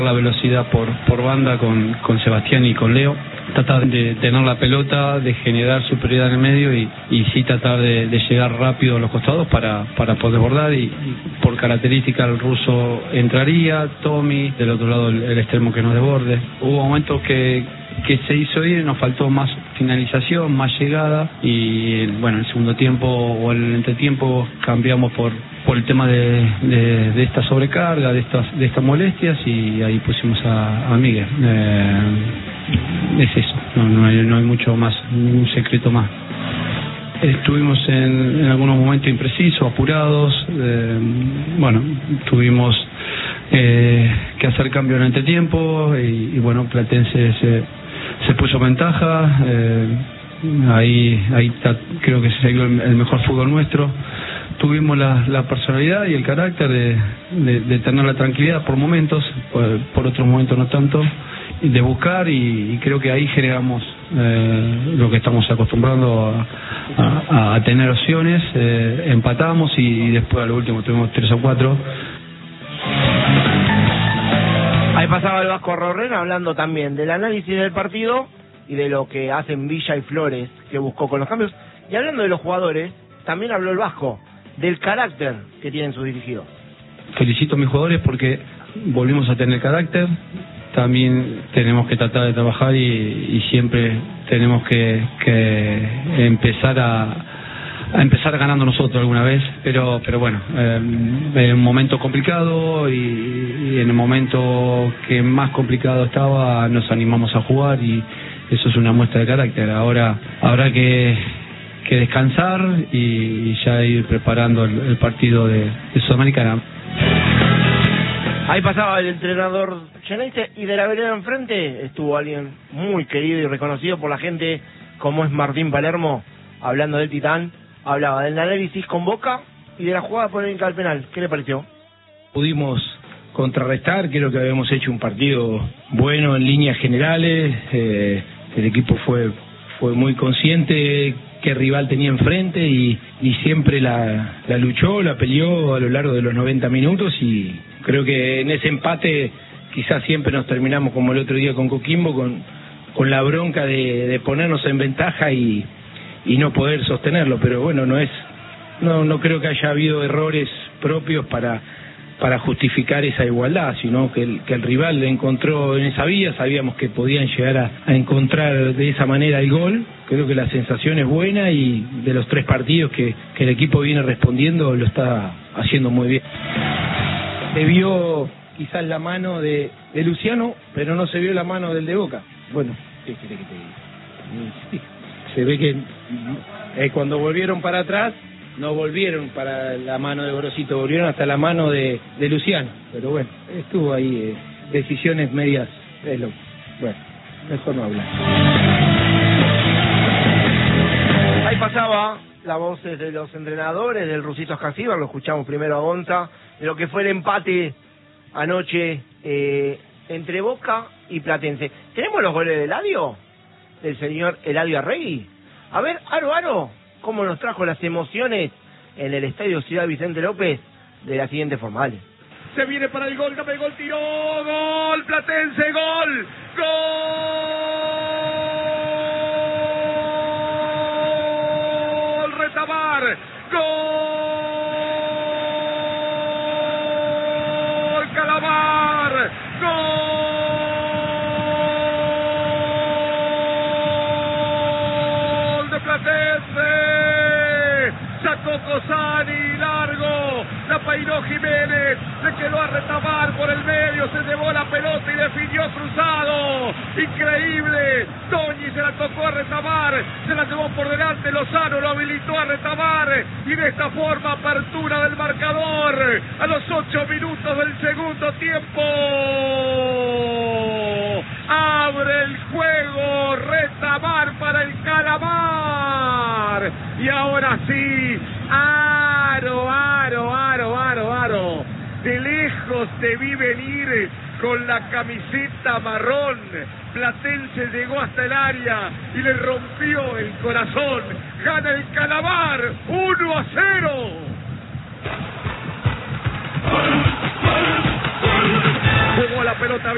La velocidad por banda con Sebastián y con Leo, tratar de tener la pelota, de generar superioridad en el medio y sí tratar de llegar rápido a los costados para poder bordar y por característica el ruso entraría, Tommy, del otro lado el extremo que nos desborde. Hubo momentos que se hizo bien, nos faltó más finalización, más llegada y bueno, en el segundo tiempo o el entretiempo cambiamos por el tema de esta sobrecarga, de estas molestias y ahí pusimos a Miguel. Es eso, no hay mucho más, ningún secreto más. Estuvimos en algunos momentos imprecisos, apurados, bueno, tuvimos que hacer cambio en el entretiempo y bueno, Platense se puso ventaja, ahí creo que se salió el mejor fútbol nuestro. Tuvimos la personalidad y el carácter de tener la tranquilidad por momentos, por otros momentos no tanto, de buscar y creo que ahí generamos lo que estamos acostumbrando a tener opciones, empatamos y después a lo último tuvimos 3 o 4. Ahí pasaba el Vasco Rorrena hablando también del análisis del partido y de lo que hacen Villa y Flores, que buscó con los cambios. Y hablando de los jugadores, también habló el Vasco del carácter que tienen sus dirigidos. Felicito a mis jugadores porque volvimos a tener carácter. También tenemos que tratar de trabajar y siempre tenemos que empezar a empezar ganando nosotros alguna vez, pero bueno, en un momento complicado y en el momento que más complicado estaba nos animamos a jugar y eso es una muestra de carácter. Ahora habrá que descansar y ya ir preparando el partido de Sudamericana. Ahí pasaba el entrenador Geneise y de la vereda enfrente estuvo alguien muy querido y reconocido por la gente como es Martín Palermo, hablando del Titán, hablaba del análisis con Boca y de la jugada polémica al penal. ¿Qué le pareció? Pudimos contrarrestar, creo que habíamos hecho un partido bueno en líneas generales, el equipo fue muy consciente qué rival tenía enfrente y siempre la luchó, la peleó a lo largo de los 90 minutos y creo que en ese empate quizás siempre nos terminamos como el otro día con Coquimbo con la bronca de ponernos en ventaja y no poder sostenerlo, pero bueno, no creo que haya habido errores propios para justificar esa igualdad, sino que el rival encontró en esa vía, sabíamos que podían llegar a encontrar de esa manera el gol. Creo que la sensación es buena y de los 3 partidos que el equipo viene respondiendo lo está haciendo muy bien. Se vio quizás la mano de Luciano, pero no se vio la mano del de Boca. Bueno, ¿qué quiere que te diga? Se ve que cuando volvieron para atrás no volvieron para la mano de Gorosito, volvieron hasta la mano de Luciano, pero bueno, estuvo ahí decisiones medias, bueno, mejor no hablar. Ahí pasaba las voces de los entrenadores, del Rusito Ascasíbar, lo escuchamos primero a Gonza, de lo que fue el empate anoche entre Boca y Platense. ¿Tenemos los goles de Eladio? Del señor Eladio Arregui. A ver, Aro, cómo nos trajo las emociones en el Estadio Ciudad Vicente López de la siguiente forma. Dale. Se viene para el gol, Capel, gol, tiró, gol, Platense, gol, gol, Retamar, gol, Calamar, gol de Platense, sacó Cosani, largo, la peinó Jiménez, le quedó a Retamar por el medio, se llevó la pelota y definió cruzado, increíble, Toñi se la tocó a Retamar, se la llevó por delante, Lozano lo habilitó a Retamar y de esta forma apertura del marcador a los 8 minutos del segundo tiempo, abre el juego Retamar para el Calamar y ahora sí, Aro, de lejos te vi venir con la camiseta marrón, Platense llegó hasta el área y le rompió el corazón, gana el Calamar, 1-0. Jugó la pelota